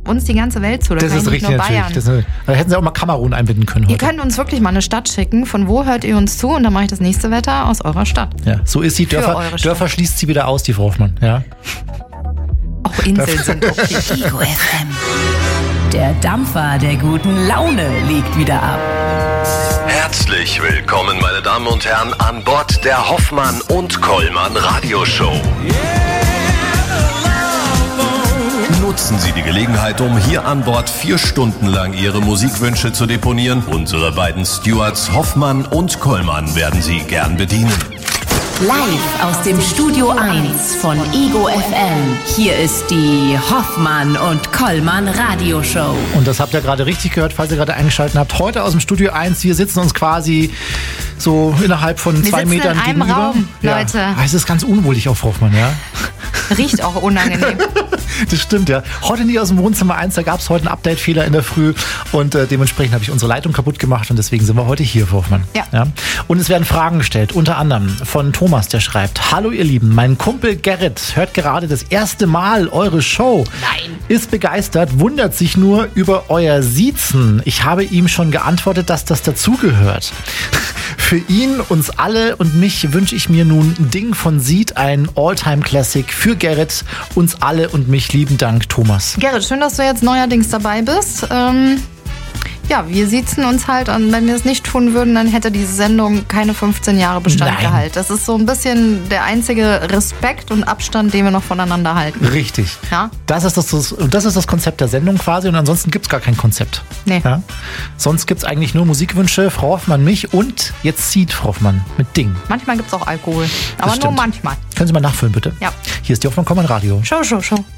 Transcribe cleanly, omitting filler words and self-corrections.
uns die ganze Welt zu. Das ist richtig, natürlich. Da hätten sie auch mal Kamerun einbinden können heute. Ihr könnt uns wirklich mal eine Stadt schicken. Von wo hört ihr uns zu? Und dann mache ich das nächste Wetter aus eurer Stadt. Ja, so ist sie. Dörfer schließt sie wieder aus, die Frau Hoffmann. Ja. Auch Inseln sind okay. Ego FM. Der Dampfer der guten Laune legt wieder ab. Herzlich willkommen, meine Damen und Herren, an Bord der Hoffmann und Kollmann Radioshow. Nutzen Sie die Gelegenheit, um hier an Bord 4 Stunden lang Ihre Musikwünsche zu deponieren. Unsere beiden Stewards Hoffmann und Kollmann werden Sie gern bedienen. Live aus dem Studio 1 von Ego FM. Hier ist die Hoffmann und Kollmann Radioshow. Und das habt ihr gerade richtig gehört, falls ihr gerade eingeschaltet habt. Heute aus dem Studio 1. Wir sitzen uns quasi so innerhalb von 2 Metern in einem gegenüber. Raum, Leute. Ja. Es ist ganz unwohlig auf Hoffmann, ja. Riecht auch unangenehm. Das stimmt, ja. Heute nicht aus dem Wohnzimmer 1, da gab es heute einen Update-Fehler in der Früh und dementsprechend habe ich unsere Leitung kaputt gemacht und deswegen sind wir heute hier, Frau Hoffmann. Ja. Und es werden Fragen gestellt, unter anderem von Thomas, der schreibt: Hallo ihr Lieben, mein Kumpel Gerrit hört gerade das erste Mal eure Show. Nein. Ist begeistert, wundert sich nur über euer Siezen. Ich habe ihm schon geantwortet, dass das dazugehört. Für ihn, uns alle und mich wünsche ich mir nun ein Ding von Sied, ein All-Time-Classic für Gerrit, uns alle und mich. Lieben Dank, Thomas. Gerrit, schön, dass du jetzt neuerdings dabei bist. Ja, wir siezen uns halt und wenn wir es nicht tun würden, dann hätte diese Sendung keine 15 Jahre Bestand gehalten. Das ist so ein bisschen der einzige Respekt und Abstand, den wir noch voneinander halten. Richtig. Ja? Das ist das Konzept der Sendung quasi und ansonsten gibt es gar kein Konzept. Nee. Ja? Sonst gibt es eigentlich nur Musikwünsche, Frau Hoffmann, mich und jetzt zieht Frau Hoffmann mit Ding. Manchmal gibt es auch Alkohol, aber nur manchmal. Können Sie mal nachfüllen, bitte? Ja. Hier ist die Hoffmann Kollmann Radio. Show.